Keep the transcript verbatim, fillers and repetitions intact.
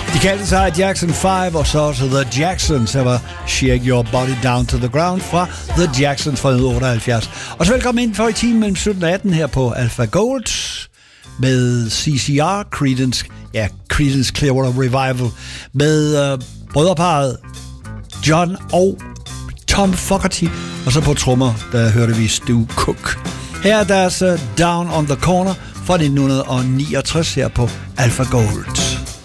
De kaldte sig Jackson fem, og så også The Jacksons. Her var Shake Your Body Down to the Ground fra The Jacksons fra nitten otteoghalvfjerds. Og så velkommen ind for i timen mellem sytten og atten her på Alpha Gold med C C R, Creedence, ja, Creedence Clearwater Revival, med øh, brødreparret John og Tom Fogerty, og så på trommer, der hørte vi Stu Cook. Her er deres uh, Down on the Corner fra nitten niogtres her på Alpha Gold.